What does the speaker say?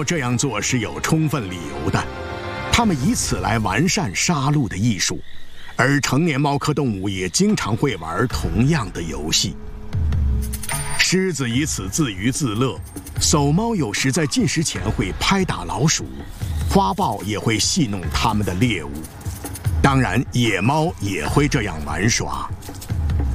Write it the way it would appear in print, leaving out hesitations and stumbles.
猫这样做是有充分理由的，它们以此来完善杀戮的艺术，而成年猫科动物也经常会玩同样的游戏。狮子以此自娱自乐，叟猫有时在进食前会拍打老鼠，花豹也会戏弄它们的猎物。当然，野猫也会这样玩耍。